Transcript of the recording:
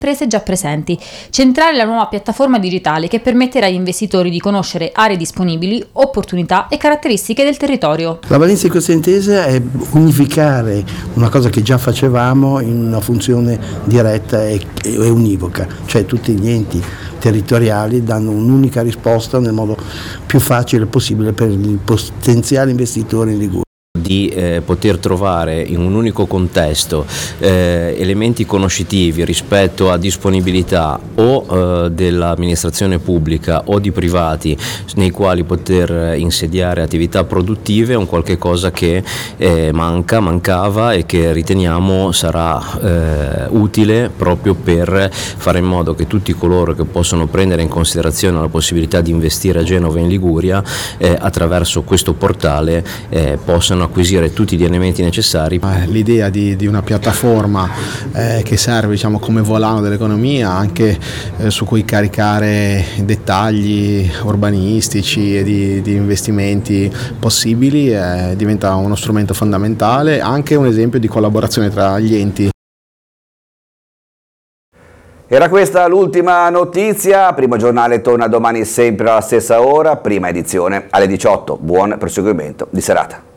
imprese già presenti. Centrale è la nuova piattaforma digitale che permetterà agli investitori di conoscere aree disponibili, opportunità e caratteristiche del territorio. La valenza di questa intesa è unificare una cosa che già facevamo in una funzione diretta e univoca, cioè tutti gli enti territoriali danno un'unica risposta nel modo più facile possibile per il potenziale investitore in Liguria. Di poter trovare in un unico contesto elementi conoscitivi rispetto a disponibilità o dell'amministrazione pubblica o di privati nei quali poter insediare attività produttive è un qualche cosa che mancava e che riteniamo sarà utile proprio per fare in modo che tutti coloro che possono prendere in considerazione la possibilità di investire a Genova e in Liguria attraverso questo portale possano acquisire tutti gli elementi necessari. L'idea di una piattaforma che serve, diciamo, come volano dell'economia, anche su cui caricare dettagli urbanistici e di investimenti possibili, diventa uno strumento fondamentale, anche un esempio di collaborazione tra gli enti. Era questa l'ultima notizia. Primo Giornale torna domani sempre alla stessa ora, prima edizione alle 18. Buon proseguimento di serata.